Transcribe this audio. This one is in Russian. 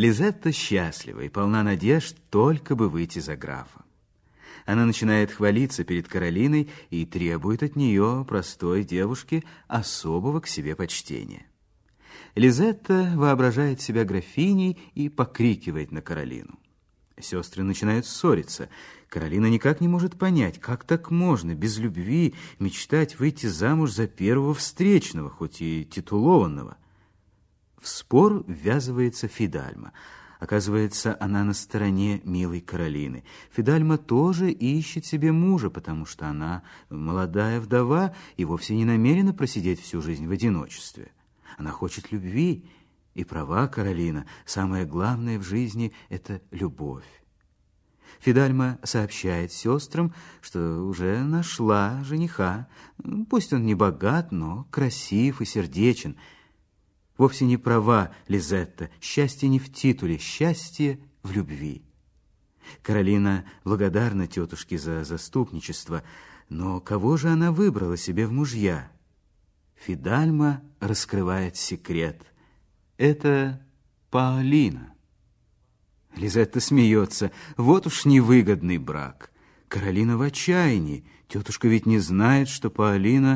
Лизетта счастлива и полна надежд только бы выйти за графа. Она начинает хвалиться перед Каролиной и требует от нее, простой девушки, особого к себе почтения. Лизетта воображает себя графиней и покрикивает на Каролину. Сестры начинают ссориться. Каролина никак не может понять, как так можно без любви мечтать выйти замуж за первого встречного, хоть и титулованного. В спор ввязывается Фидальма. Оказывается, она на стороне милой Каролины. Фидальма тоже ищет себе мужа, потому что она молодая вдова и вовсе не намерена просидеть всю жизнь в одиночестве. Она хочет любви, и права Каролина. Самое главное в жизни — это любовь. Фидальма сообщает сестрам, что уже нашла жениха. Пусть он не богат, но красив и сердечен. Вовсе не права Лизетта. Счастье не в титуле, счастье в любви. Каролина благодарна тетушке за заступничество, но кого же она выбрала себе в мужья? Фидальма раскрывает секрет. Это Паолина. Лизетта смеется. Вот уж невыгодный брак. Каролина в отчаянии. Тетушка ведь не знает, что Паолина